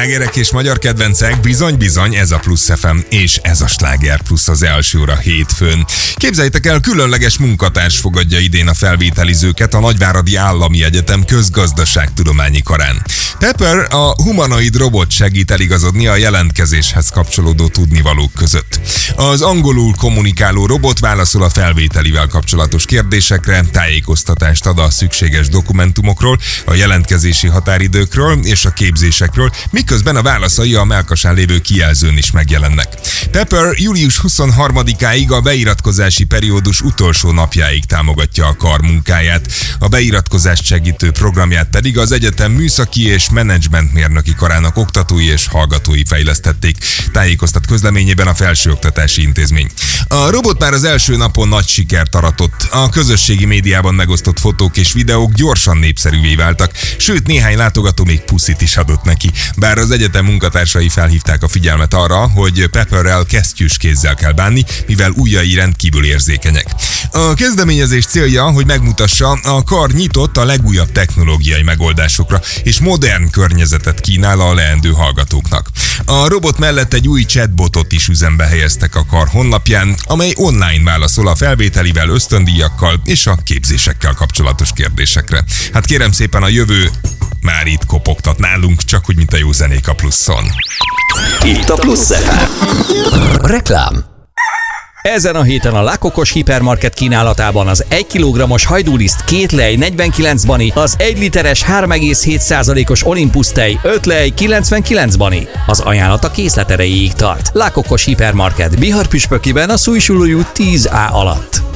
Slágerek és magyar kedvencek, bizony-bizony, ez a Plusz FM, és ez a Sláger Plusz az első óra hétfőn. Képzeljétek el, különleges munkatárs fogadja idén a felvételizőket a Nagyváradi Állami Egyetem közgazdaságtudományi karán. Pepper, a humanoid robot segít eligazodni a jelentkezéshez kapcsolódó tudnivalók között. Az angolul kommunikáló robot válaszol a felvételivel kapcsolatos kérdésekre, tájékoztatást ad a szükséges dokumentumokról, a jelentkezési határidőkről és a képzésekről, miközben a válaszai a mellkasán lévő kijelzőn is megjelennek. Pepper július 23-áig a beiratkozási periódus utolsó napjáig támogatja a kar munkáját. A beiratkozást segítő programját pedig az egyetem műszaki és menedzsmentmérnöki karának oktatói és hallgatói fejlesztették, tájékoztat közleményében a Felsőoktatási Intézmény. A robot már az első napon nagy sikert aratott. A közösségi médiában megosztott fotók és videók gyorsan népszerűvé váltak, sőt néhány látogató még puszit is adott neki. Bár az egyetem munkatársai felhívták a figyelmet arra, hogy Pepperrel kesztyűs kézzel kell bánni, mivel ujjai rendkívül érzékenyek. A kezdeményezés célja, hogy megmutassa, a kar nyitott a legújabb technológiai megoldásokra, és modern környezetet kínál a leendő hallgatóknak. A robot mellett egy új chatbotot is üzembe helyeztek a kar honlapján, amely online válaszol a felvételivel, ösztöndíjakkal és a képzésekkel kapcsolatos kérdésekre. Hát kérem szépen, a jövő már itt kopogtat nálunk, csak úgy, mint a jó zenék a Pluszon. Itt a Plusz FM. Reklám. Ezen a héten a Lakokos hipermarket kínálatában az 1 kg-os hajdúliszt 2 lej 49 bani, az 1 literes 3,7%-os Olympus tej 5 lej 99 bani. Az ajánlat a készlet erejéig tart. Lakokos hipermarket Bihar püspökiben a Szújsulói út 10A alatt.